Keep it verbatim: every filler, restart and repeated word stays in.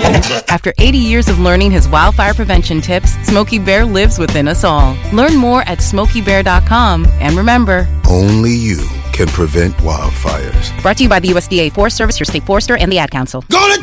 After eighty years of learning his wildfire prevention tips, Smokey Bear lives within us all. Learn more at smokey bear dot com. And remember, only you can prevent wildfires. Brought to you by the U S D A Forest Service, your state forester, and the Ad Council. Gonna